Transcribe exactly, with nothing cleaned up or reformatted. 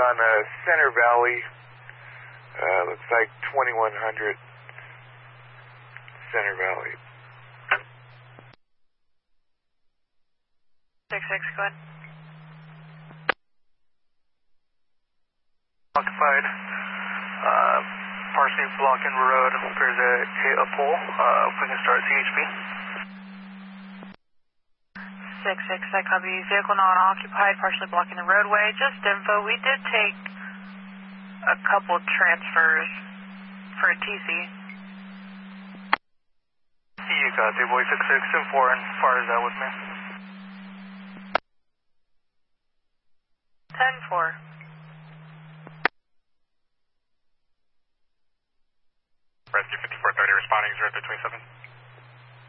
on uh, Center Valley. Uh, looks like twenty-one hundred Center Valley. six six, go ahead. Occupied. Uh, partially blocking the road. Appears to hit a pole. Uh, we can start C H P. six six, I copy. Vehicle non-occupied, partially blocking the roadway. Just info, we did take a couple transfers for a T C. You got the boy six six and four, and fires that with me. ten four. Rescue fifty-four thirty responding, zero three twenty-seven.